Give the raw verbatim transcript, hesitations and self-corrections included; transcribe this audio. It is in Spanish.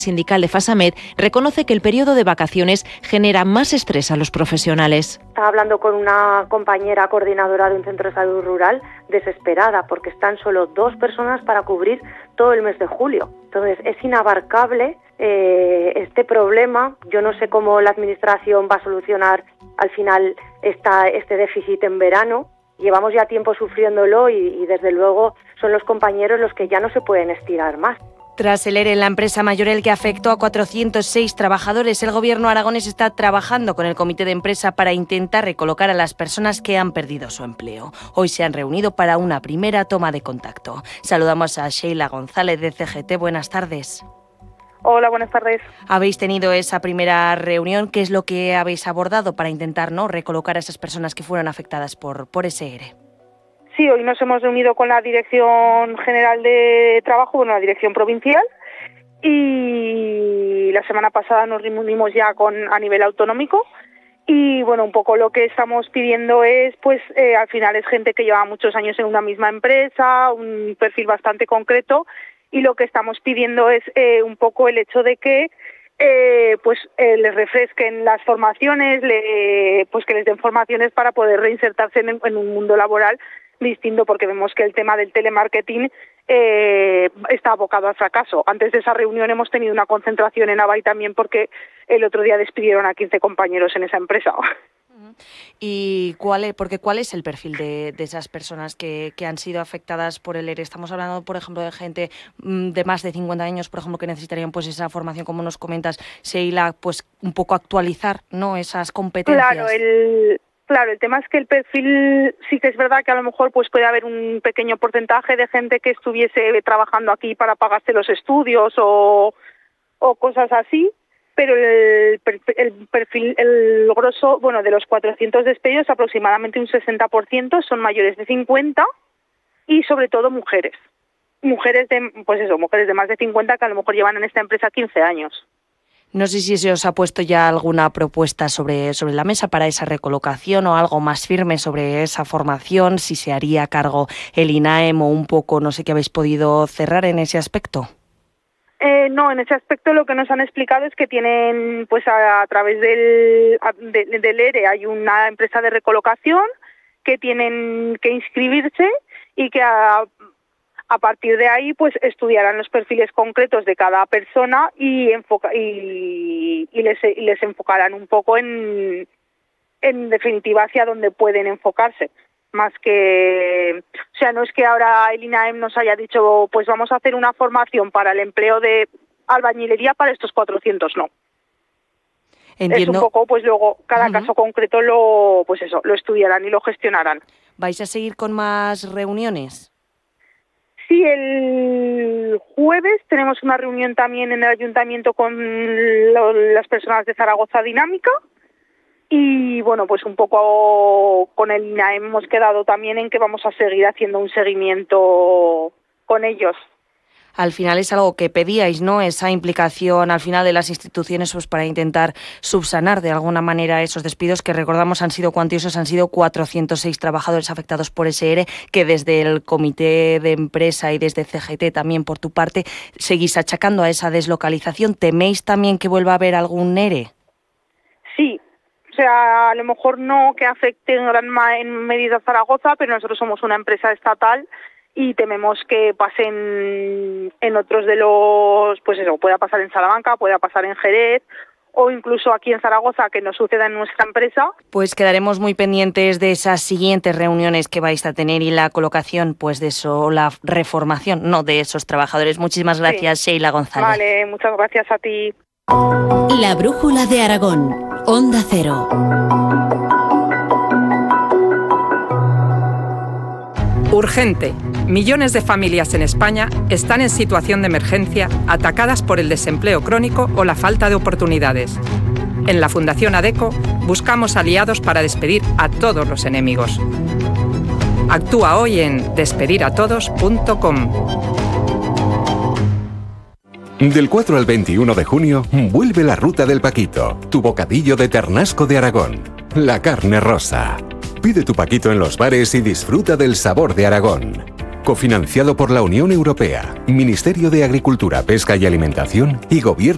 sindical de Fasamed reconoce que el periodo de vacaciones genera más estrés a los profesionales. Estaba hablando con una compañera coordinadora de un centro de salud rural desesperada porque están solo dos personas para cubrir todo el mes de julio. Entonces es inabarcable eh, este problema. Yo no sé cómo la administración va a solucionar al final esta, este déficit en verano. Llevamos ya tiempo sufriéndolo y, y desde luego son los compañeros los que ya no se pueden estirar más. Tras el ERE en la empresa Mayorel que afectó a cuatrocientos seis trabajadores, el gobierno aragonés está trabajando con el comité de empresa para intentar recolocar a las personas que han perdido su empleo. Hoy se han reunido para una primera toma de contacto. Saludamos a Sheila González de C G T. Buenas tardes. Hola, buenas tardes. Habéis tenido esa primera reunión. ¿Qué es lo que habéis abordado para intentar, ¿no?, recolocar a esas personas que fueron afectadas por, por ese ERE? Sí, hoy nos hemos reunido con la Dirección General de Trabajo, bueno, la Dirección Provincial, y la semana pasada nos reunimos ya con a nivel autonómico. Y bueno, un poco lo que estamos pidiendo es, pues eh, al final es gente que lleva muchos años en una misma empresa, un perfil bastante concreto, y lo que estamos pidiendo es eh, un poco el hecho de que eh, pues eh, les refresquen las formaciones, le, pues que les den formaciones para poder reinsertarse en, en un mundo laboral distinto, porque vemos que el tema del telemarketing eh, está abocado al fracaso. Antes de esa reunión hemos tenido una concentración en Abay también porque el otro día despidieron a quince compañeros en esa empresa. ¿Y cuál es, porque cuál es el perfil de, de esas personas que, que han sido afectadas por el ERE? Estamos hablando, por ejemplo, de gente de más de cincuenta años, por ejemplo, que necesitarían pues esa formación, como nos comentas, Sheila, pues un poco actualizar, ¿no?, esas competencias. Claro, el... Claro, el tema es que el perfil sí que es verdad que a lo mejor pues puede haber un pequeño porcentaje de gente que estuviese trabajando aquí para pagarse los estudios o, o cosas así, pero el, el perfil, el grosso, bueno, de los cuatrocientos despedidos, aproximadamente un sesenta por ciento son mayores de cincuenta y sobre todo mujeres. Mujeres de, pues eso, mujeres de más de cincuenta que a lo mejor llevan en esta empresa quince años. No sé si se os ha puesto ya alguna propuesta sobre, sobre la mesa para esa recolocación o algo más firme sobre esa formación, si se haría cargo el INAEM o un poco, no sé qué habéis podido cerrar en ese aspecto. Eh, no, en ese aspecto lo que nos han explicado es que tienen, pues a, a través del, a, de, del ERE hay una empresa de recolocación que tienen que inscribirse y que a, A partir de ahí, pues estudiarán los perfiles concretos de cada persona y, enfoca y, y, les, y les enfocarán un poco en, en definitiva hacia dónde pueden enfocarse. Más que, o sea, no es que ahora el INAEM nos haya dicho, pues vamos a hacer una formación para el empleo de albañilería para estos cuatrocientos, no. Entiendo. Es un poco, pues luego cada uh-huh. caso concreto lo, pues eso, lo estudiarán y lo gestionarán. ¿Vais a seguir con más reuniones? Sí, el jueves tenemos una reunión también en el ayuntamiento con lo, las personas de Zaragoza Dinámica y bueno, pues un poco con el INAEM hemos quedado también en que vamos a seguir haciendo un seguimiento con ellos. Al final es algo que pedíais, ¿no?, esa implicación al final de las instituciones pues para intentar subsanar de alguna manera esos despidos que, recordamos, han sido cuantiosos, han sido cuatrocientos seis trabajadores afectados por ese ERE, que desde el comité de empresa y desde C G T también por tu parte seguís achacando a esa deslocalización. ¿Teméis también que vuelva a haber algún ERE? Sí, o sea, a lo mejor no que afecte en gran en medida a Zaragoza, pero nosotros somos una empresa estatal y tememos que pasen en otros de los, pues eso, pueda pasar en Salamanca, pueda pasar en Jerez o incluso aquí en Zaragoza, que nos suceda en nuestra empresa. Pues quedaremos muy pendientes de esas siguientes reuniones que vais a tener y la colocación, pues de eso, la reformación, no de esos trabajadores. Muchísimas gracias, sí. Sheila González. Vale, muchas gracias a ti. La Brújula de Aragón, Onda Cero. Urgente. Millones de familias en España están en situación de emergencia, atacadas por el desempleo crónico o la falta de oportunidades. En la Fundación ADECO buscamos aliados para despedir a todos los enemigos. Actúa hoy en despedir a todos punto com. Del cuatro al veintiuno de junio, vuelve la Ruta del Paquito, tu bocadillo de Ternasco de Aragón. La carne rosa. Pide tu paquito en los bares y disfruta del sabor de Aragón. Cofinanciado por la Unión Europea, Ministerio de Agricultura, Pesca y Alimentación y Gobierno